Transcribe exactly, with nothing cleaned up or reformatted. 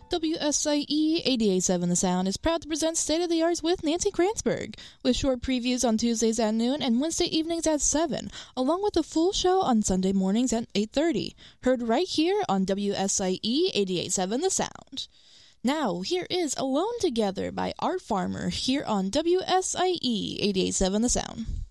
W S I E eighty-eight point seven The Sound is proud to present State of the Arts with Nancy Kranzberg, with short previews on Tuesdays at noon and Wednesday evenings at seven, along with a full show on Sunday mornings at eight thirty. Heard right here on W S I E eighty-eight point seven The Sound. Now, here is Alone Together by Art Farmer here on W S I E eighty-eight point seven The Sound.